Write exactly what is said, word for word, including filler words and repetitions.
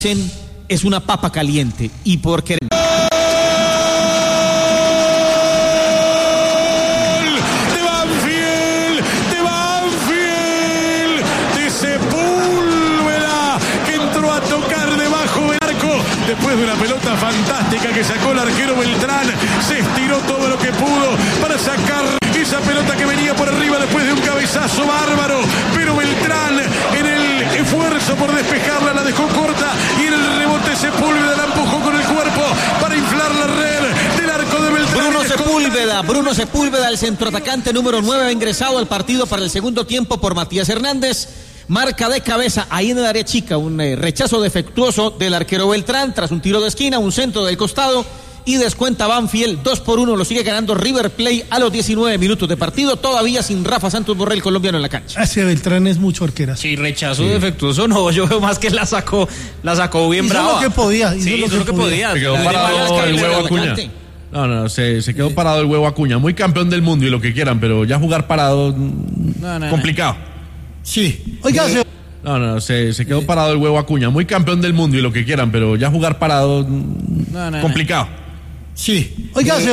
es una papa caliente y por querer... Después de una pelota fantástica que sacó el arquero Beltrán, se estiró todo lo que pudo para sacar esa pelota que venía por arriba después de un cabezazo bárbaro, pero Beltrán en el esfuerzo por despejarla la dejó corta y en el rebote Sepúlveda la empujó con el cuerpo para inflar la red del arco de Beltrán. Bruno Sepúlveda, Bruno Sepúlveda, el centroatacante número nueve, ha ingresado al partido para el segundo tiempo por Matías Hernández. Marca de cabeza ahí en el área chica, un eh, rechazo defectuoso del arquero Beltrán tras un tiro de esquina, un centro del costado y descuenta Banfield, dos por uno, lo sigue ganando River Plate a los diecinueve minutos de partido, todavía sin Rafa Santos Borrell, colombiano, en la cancha. Ese Beltrán es mucho arquera. Sí, rechazo sí. defectuoso, no, yo veo más que la sacó, la sacó bien hizo brava. Hizo lo que podía, hizo sí, lo, hizo que, lo que podía. podía. Se quedó parado el huevo Acuña. No, no, se, se quedó parado el huevo Acuña, muy campeón del mundo y lo que quieran, pero ya jugar parado, no, no, complicado. No. Sí, oiga, eh, No, no, se, se quedó parado el huevo Acuña, muy campeón del mundo y lo que quieran, pero ya jugar parado, no, no, complicado. Sí, oiga,